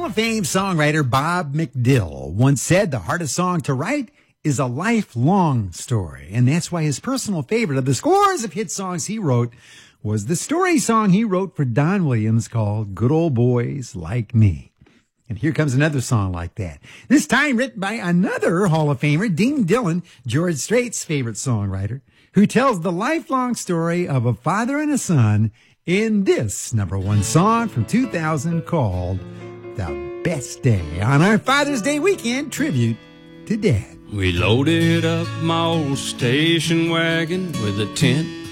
of Fame songwriter Bob McDill once said the hardest song to write is a lifelong story. And that's why his personal favorite of the scores of hit songs he wrote was the story song he wrote for Don Williams called Good Old Boys Like Me. And here comes another song like that. This time written by another Hall of Famer, Dean Dillon, George Strait's favorite songwriter, who tells the lifelong story of a father and a son in this #1 song from 2000 called The Best Day, on our Father's Day weekend tribute to Dad. We loaded up my old station wagon with a tent